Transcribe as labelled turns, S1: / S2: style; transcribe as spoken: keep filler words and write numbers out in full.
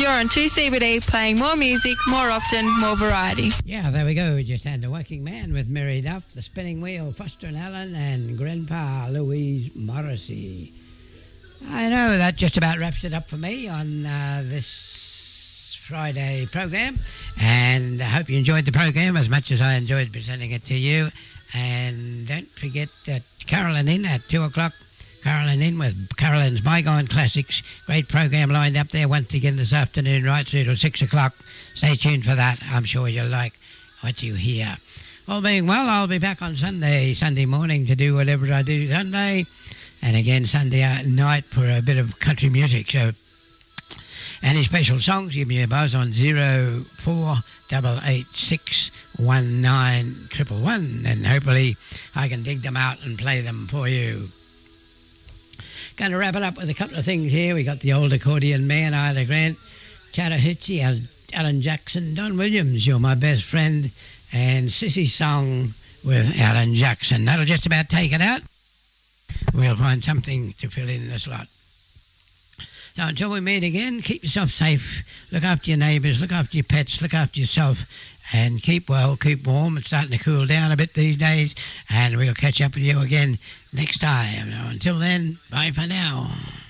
S1: You're on two C B D, playing more music, more often, more variety.
S2: Yeah, there we go. We just had the Working Man with Mary Duff, the Spinning Wheel, Foster and Allen, and Grandpa Louise Morrissey. I know that just about wraps it up for me on uh, this Friday program, and I hope you enjoyed the program as much as I enjoyed presenting it to you. And don't forget that Carolyn in at two o'clock. Carolyn in with Carolyn's Bygone Classics. Great program lined up there once again this afternoon, right through till six o'clock. Stay tuned for that. I'm sure you'll like what you hear. All being well, I'll be back on Sunday, Sunday morning to do whatever I do Sunday. And again, Sunday night for a bit of country music. So, any special songs, give me a buzz on zero four double eight six one nine triple one, and hopefully I can dig them out and play them for you. Going to wrap it up with a couple of things here. We got the old accordion man, Ida Grant, Chattahoochee, Alan Jackson, Don Williams, You're My Best Friend, and Sissy Song with Alan Jackson. That'll just about take it out. We'll find something to fill in the slot. So until we meet again, keep yourself safe. Look after your neighbours, look after your pets, look after yourself, and keep well, keep warm. It's starting to cool down a bit these days, and we'll catch up with you again next time. Until then, bye for now.